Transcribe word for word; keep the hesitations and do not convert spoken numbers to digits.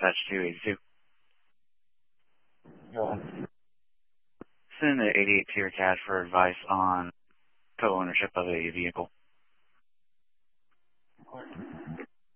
Dispatch two eighty-two. Yeah. Send the eighty-eight tier C A D for advice on co-ownership of a vehicle.